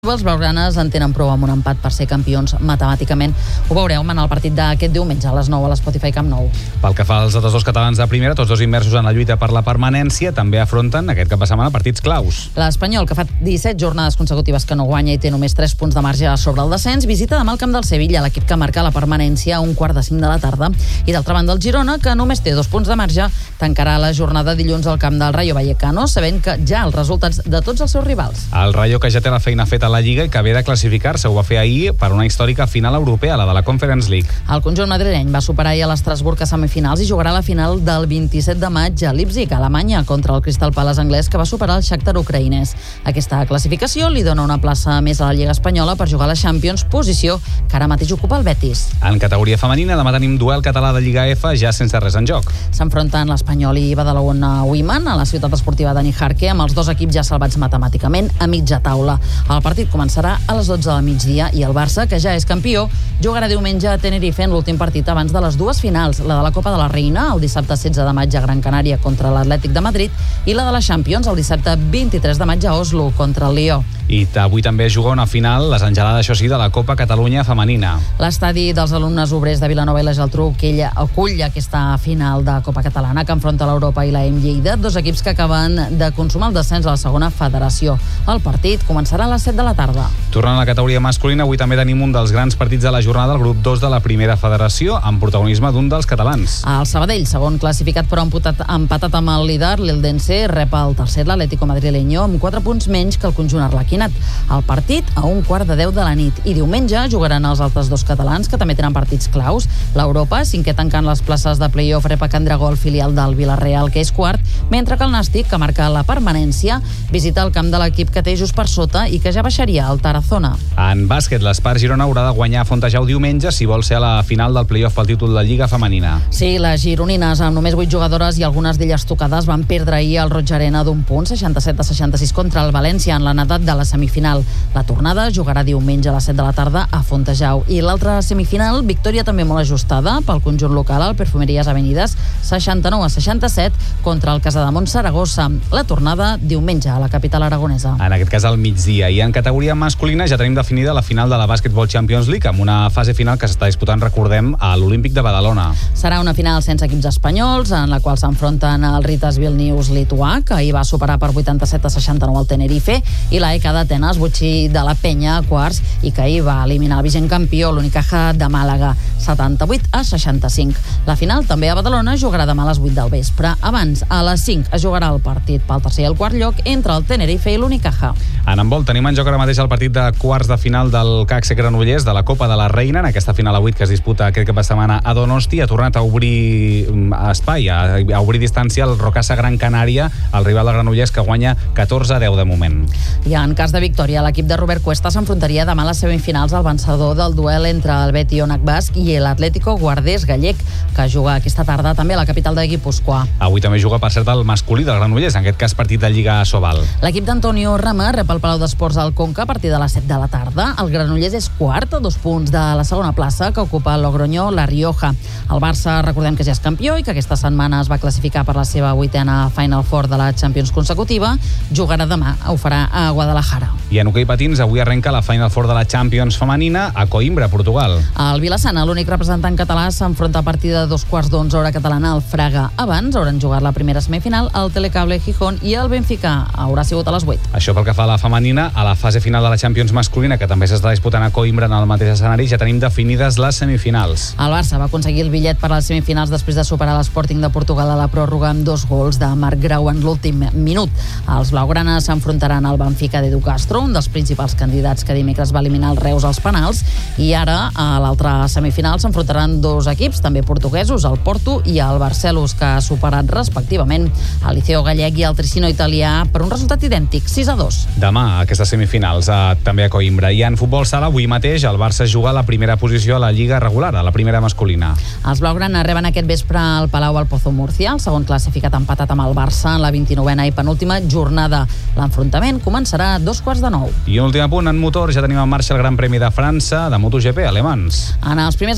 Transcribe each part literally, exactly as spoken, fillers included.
Els blaugranes en tenen prou amb un empat per ser campions matemàticament. Ho veureu en el partit d'aquest diumenge a les nou a l'Spotify Camp Nou. Pel que fa als altres dos catalans de primera, tots dos immersos en la lluita per la permanència, també afronten aquest cap de setmana partits claus. L'Espanyol, que fa disset jornades consecutives que no guanya i té només tres punts de marge sobre el descens, visita demà el camp del Sevilla, l'equip que marca la permanència a un quart de cinc de la tarda. I d'altra banda el Girona, que només té dos punts de marge, tancarà la jornada dilluns al camp del Rayo Vallecano, sabent que ja els resultats de tots els seus rivals. El Rayo, que ja té la feina feta a la Lliga i que ve de classificar-se, ho va fer ahir per una històrica final europea, la de la Conference League. El conjunt madrileny va superar ahir a l'Estrasburg a semifinals i jugarà la final del vint-i-set de maig a Leipzig, a Alemanya, contra el Crystal Palace anglès, que va superar el Shakhtar ucraïnès. Aquesta classificació li dona una plaça més a la Lliga Espanyola per jugar a la Champions, posició que ara mateix ocupa el Betis. En categoria femenina, demà tenim duel català de Lliga F, ja sense res en joc. S'enfronten l'Espanyol i Badalona Women a la ciutat esportiva de Nijarque, amb els dos equips ja salvats matemàticament a mitja taula. El partit començarà a les dotze del migdia i el Barça, que ja és campió, jugarà diumenge a Tenerife en l'últim partit abans de les dues finals, la de la Copa de la Reina, el dissabte setze de maig a Gran Canària contra l'Atlètic de Madrid, i la de la Champions, el dissabte vint-i-tres de maig a Oslo contra el Lió. I avui també es juga una final, les engelades, això sí, de la Copa Catalunya femenina. L'estadi dels alumnes obrers de Vilanova i la Geltrú que ella acull aquesta final de Copa Catalana que enfronta l'Europa i la E M Lleida, dos equips que acaben de consumar el descens a la segona federació. El partit començarà a les set de la tarda. Tornant a la categoria masculina, avui també tenim un dels grans partits de la jornada, el grup dos de la primera federació, amb protagonisme d'un dels catalans. El Sabadell, segon classificat però empatat, empatat amb el líder, l'Eldense, rep el tercer, l'Atlético Madrileño, amb quatre punts menys que el conjunt arlequinat. El partit a un quart de deu de la nit. I diumenge jugaran els altres dos catalans, que també tenen partits claus. L'Europa, cinquè tancant les places de play-off, rep a Can Dragó, el filial del Villarreal, que és quart, mentre que el Nàstic, que marca la permanència, visita el camp de l'equip que té just per sota i que ja baixaria al Tarazona. En bàsquet, l'Espar Girona haurà de guanyar a Fontejau diumenge si vol ser a la final del play-off pel títol de Lliga femenina. Sí, les gironines, amb només vuit jugadores i algunes d'elles tocades, van perdre ahir al Roig Arena d'un punt, seixanta-set a seixanta-sis contra el València en la netat de la semifinal. La tornada jugarà diumenge a les set de la tarda a Fontejau. I l'altra semifinal, victòria també molt ajustada pel conjunt local, el Perfumeries Avenides, seixanta-nou a seixanta-set contra el Casademont Saragossa. La tornada diumenge a la capital aragonesa. En aquest cas al migdia. I en categoria masculina ja tenim definida la final de la Basketball Champions League, amb una fase final que s'està disputant, recordem, a l'Olímpic de Badalona. Serà una final sense equips espanyols, en la qual s'enfronten el Ritas Vilnius lituà, que ahir va superar per vuitanta-set a seixanta-nou al Tenerife, i l'A E K d'Atenes, butxí de la Penya a quarts, i que ahir va eliminar el vigent campió, l'Unicaja de Màlaga, setanta-vuit a seixanta-cinc. La final, també a Badalona, jugarà demà a les vuit del vespre. Abans, a les cinc, es jugarà el partit pel tercer i el quart lloc entre el Tenerife i l'Unicaja. En handbol tenim en joc ara mateix el partit de quarts de final del C A C Granollers de la Copa de la Reina, en aquesta final a vuit que es disputa aquest cap de setmana a Donosti. Ha tornat a obrir espai, a, a obrir distància el Rocasa Gran Canària, el rival de Granollers, que guanya catorze a deu de moment. I en cas de victòria, l'equip de Robert Cuesta s'enfrontaria demà a les semifinals al vencedor del duel entre el Beti Onac Basc i l'Atlético Guardés Gallec, que juga aquesta tarda també a la capital de Guipúscoa. Avui també juga, per cert, el masculí del Granollers, en aquest cas partit de Lliga Sobal. L'equip d'Antonio Rama rep el Palau d'Esports al Conca a partir de les set de la tarda. El Granollers és quart, a dos punts de la segona plaça, que ocupa el Logroño La Rioja. El Barça, recordem que ja és campió i que aquesta setmana es va classificar per la seva vuitena Final Four de la Champions consecutiva. Jugarà demà, ho farà a Guadalajara. I en hoquei patins, avui arrenca la Final Four de la Champions femenina a Coimbra, Portugal. El Vilassana, l'únic representant català, s'enfronta a partir de dos quarts d'onze hora catalana al Fraga. Abans hauran jugat la primera semifinal al Telecable Gijón i el Benfica haurà sigut a les vuit. Això pel que fa a la femenina. A la fase final de la Champions masculina, que també s'està disputant a Coimbra en el mateix escenari, ja tenim definides les semifinals. El Barça va aconseguir el bitllet per a les semifinals després de superar l'Sporting de Portugal a la pròrroga amb dos gols de Marc Grau en l'últim minut. Els blaugranes s'enfrontaran al Benfica d'Edu Castro, un dels principals candidats que dimecres va eliminar els Reus als penals, i ara a l'altra semifinal s'enfrontaran dos equips també portuguesos, el Porto i el Barcelos, que ha superat respectivament el Liceo Gallec i el Tricino italià per un resultat idèntic, sis a dos. Demà, aquestes semifinals, a, també a Coimbra. I en futbol sala, avui mateix, el Barça juga a la primera posició a la Lliga regular, a la primera masculina. Els blaugrana reben aquest vespre al Palau al Pozo Murcia, el segon classificat empatat amb el Barça en la vint-i-novena i penúltima jornada. L'enfrontament començarà a dos quarts de nou. I un últim apunt, en motor, ja tenim en marxa el Gran Premi de França de MotoGP alemans. En els primers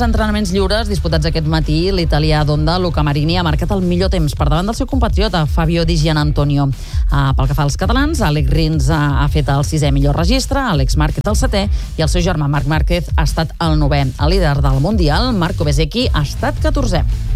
entrenaments lliures disputats aquest matí, l'italià d'Honda, Luca Marini, ha marcat el millor temps per davant del seu compatriota, Fabio Di Gianantonio. Uh, pel que fa als catalans, Alex Rins ha, ha fet el sisè millor registre, Alex Márquez el setè i el seu germà Marc Márquez ha estat el novè. El líder del Mundial, Marco Bezzecchi, ha estat catorzè.